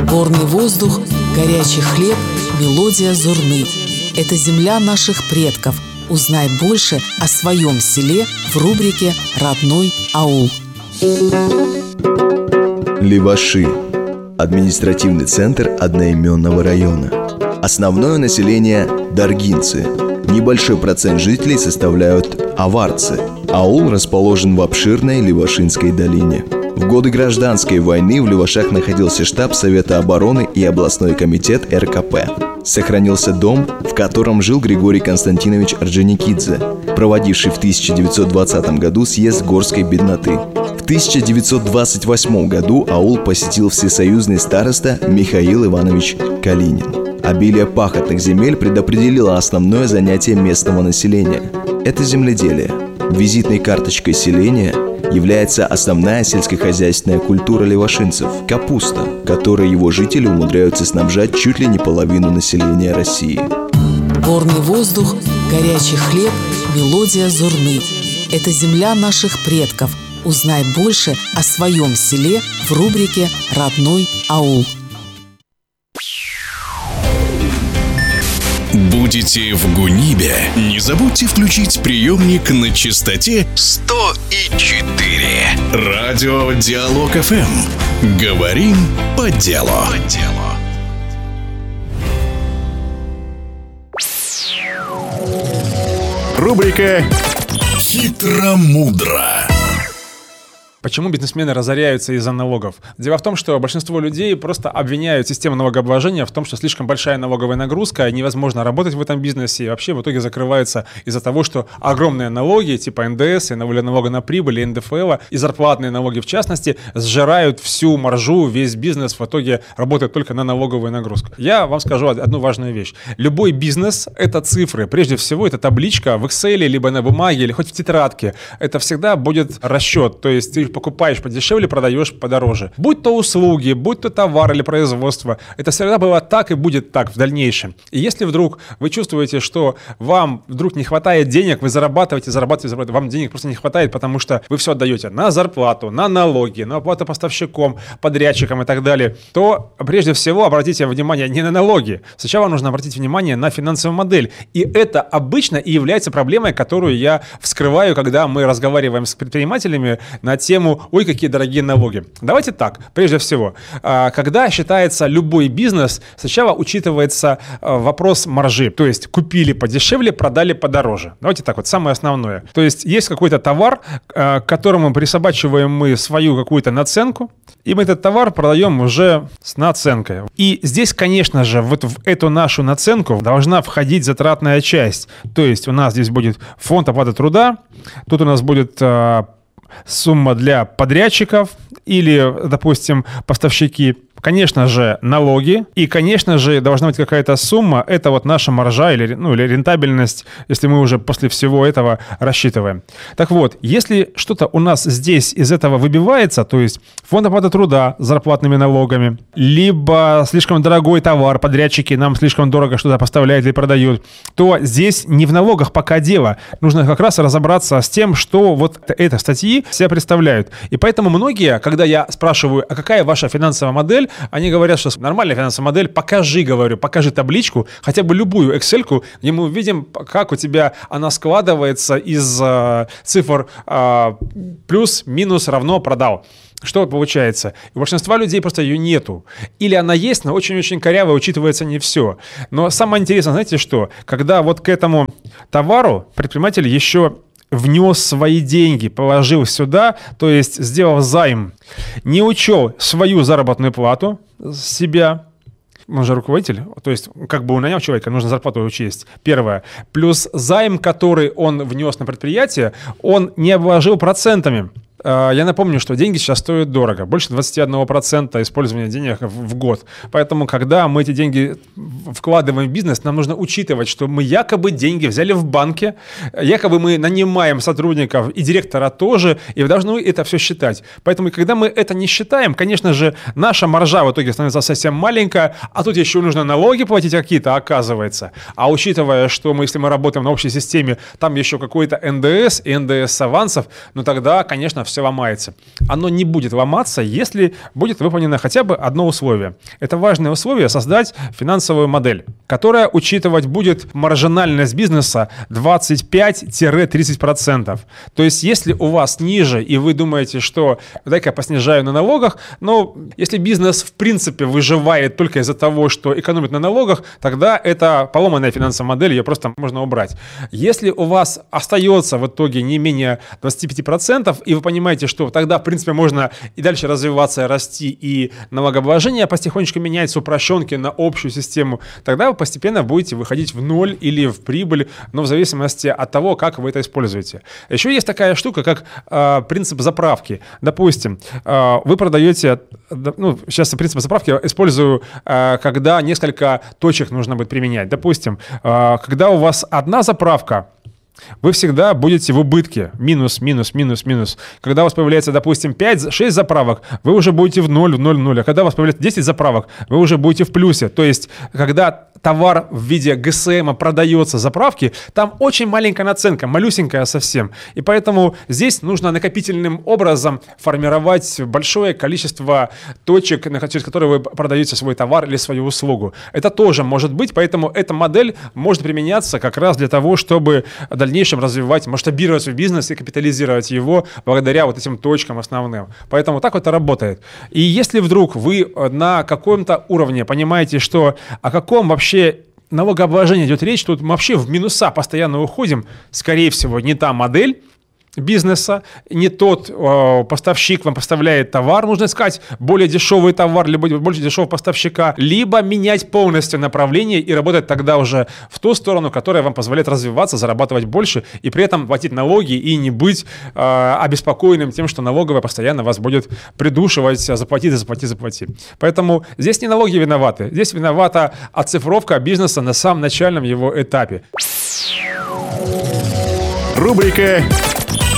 Горный воздух, горячий хлеб, мелодия зурны. Это земля наших предков. Узнай больше о своем селе в рубрике «Родной аул». Леваши – административный центр одноименного района. Основное население – даргинцы. Небольшой процент жителей составляют аварцы. Аул расположен в обширной Левашинской долине. В годы гражданской войны в Левашах находился штаб Совета обороны и областной комитет РКП. Сохранился дом, в котором жил Григорий Константинович Орджоникидзе, проводивший в 1920 году съезд горской бедноты. В 1928 году аул посетил всесоюзный староста Михаил Иванович Калинин. Обилие пахотных земель предопределило основное занятие местного населения – это земледелие. Визитной карточкой селения является основная сельскохозяйственная культура левашинцев – капуста, которой его жители умудряются снабжать чуть ли не половину населения России. Горный воздух, горячий хлеб, мелодия зурны. Это земля наших предков. Узнай больше о своем селе в рубрике «Родной аул». Будете в Гунибе? Не забудьте включить приемник на частоте 100,4. Радио Диалог ФМ. Говорим по делу. Рубрика «Хитро-мудро». Почему бизнесмены разоряются из-за налогов? Дело в том, что большинство людей просто обвиняют систему налогообложения в том, что слишком большая налоговая нагрузка, невозможно работать в этом бизнесе, и вообще в итоге закрываются из-за того, что огромные налоги, типа НДС, и налога на прибыль, и НДФЛ, и зарплатные налоги в частности, сжирают всю маржу, весь бизнес в итоге работает только на налоговую нагрузку. Я вам скажу одну важную вещь. Любой бизнес — это цифры. Прежде всего, это табличка в Excel, либо на бумаге, или хоть в тетрадке. Это всегда будет расчет, то есть ты покупаешь подешевле, продаешь подороже. Будь то услуги, будь то товар или производство, это всегда было так и будет так в дальнейшем. И если вдруг вы чувствуете, что вам вдруг не хватает денег, вы зарабатываете, вам денег просто не хватает, потому что вы все отдаете на зарплату, на налоги, на оплату поставщикам, подрядчикам и так далее, то прежде всего обратите внимание не на налоги. Сначала нужно обратить внимание на финансовую модель. И это обычно и является проблемой, которую я вскрываю, когда мы разговариваем с предпринимателями на тему «Ой, какие дорогие налоги». Давайте так, прежде всего, когда считается любой бизнес, сначала учитывается вопрос маржи. То есть купили подешевле, продали подороже. Давайте так вот, самое основное. То есть есть какой-то товар, к которому присобачиваем мы свою какую-то наценку, и мы этот товар продаем уже с наценкой. И здесь, конечно же, вот в эту нашу наценку должна входить затратная часть. То есть у нас здесь будет фонд оплаты труда, тут у нас будет сумма для подрядчиков или, допустим, поставщики. Конечно же, налоги. И, конечно же, должна быть какая-то сумма. Это вот наша маржа или рентабельность, если мы уже после всего этого рассчитываем. Так вот, если что-то у нас здесь из этого выбивается, то есть фонд оплаты труда с зарплатными налогами, либо слишком дорогой товар, подрядчики нам слишком дорого что-то поставляют или продают, то здесь не в налогах пока дело. Нужно как раз разобраться с тем, что вот эти статьи себя представляют. И поэтому многие, когда я спрашиваю, а какая ваша финансовая модель, они говорят, что нормальная финансовая модель, покажи табличку, хотя бы любую Excel-ку, где мы увидим, как у тебя она складывается из цифр плюс, минус, равно, продал. Что получается? У большинства людей просто ее нету. Или она есть, но очень-очень коряво, учитывается не все. Но самое интересное, знаете что? Когда вот к этому товару предприниматель еще внес свои деньги, положил сюда, то есть сделал займ, не учел свою заработную плату с себя, он же руководитель, то есть как бы он нанял человека, нужно зарплату учесть, первое. Плюс займ, который он внес на предприятие, он не обложил процентами. Я напомню, что деньги сейчас стоят дорого, больше 21% использования денег в год. Поэтому, когда мы эти деньги вкладываем в бизнес, нам нужно учитывать, что мы якобы деньги взяли в банке, якобы мы нанимаем сотрудников и директора тоже, и должны это все считать. Поэтому, когда мы это не считаем, конечно же, наша маржа в итоге становится совсем маленькая, а тут еще нужно налоги платить какие-то, оказывается. А учитывая, что если мы работаем на общей системе, там еще какой-то НДС и НДС с авансов, ну тогда, конечно, все ломается. Оно не будет ломаться, если будет выполнено хотя бы одно условие. Это важное условие — создать финансовую модель, которая учитывать будет маржинальность бизнеса 25-30%. То есть если у вас ниже, и вы думаете, что дай-ка я поснижаю на налогах, но если бизнес в принципе выживает только из-за того, что экономит на налогах, тогда это поломанная финансовая модель, ее просто можно убрать. Если у вас остается в итоге не менее 25%, и вы понимаете, что тогда в принципе можно и дальше развиваться, расти, и налогообложение потихонечку менять с упрощенки на общую систему, тогда вы постепенно будете выходить в ноль или в прибыль, но в зависимости от того, как вы это используете. Еще есть такая штука, как принцип заправки. Допустим, вы продаете, сейчас принцип заправки использую, когда несколько точек нужно будет применять. Допустим, когда у вас одна заправка, вы всегда будете в убытке. Минус. Когда у вас появляется, допустим, 5-6 заправок, вы уже будете в 0. А когда у вас появляется 10 заправок, вы уже будете в плюсе. То есть, когда товар в виде ГСМ продается заправки, там очень маленькая наценка, малюсенькая совсем. И поэтому здесь нужно накопительным образом формировать большое количество точек, через которые вы продаете свой товар или свою услугу. Это тоже может быть, поэтому эта модель может применяться как раз для того, чтобы в дальнейшем развивать, масштабировать свой бизнес и капитализировать его благодаря вот этим точкам основным. Поэтому так вот это работает. И если вдруг вы на каком-то уровне понимаете, что о каком вообще налогообложении идет речь, тут мы вообще в минуса постоянно уходим, скорее всего, не та модель бизнеса, не тот поставщик вам поставляет товар, нужно искать более дешевый товар, либо больше дешевого поставщика, либо менять полностью направление и работать тогда уже в ту сторону, которая вам позволяет развиваться, зарабатывать больше и при этом платить налоги и не быть обеспокоенным тем, что налоговая постоянно вас будет придушивать, заплати. Поэтому здесь не налоги виноваты, здесь виновата оцифровка бизнеса на самом начальном его этапе. Рубрика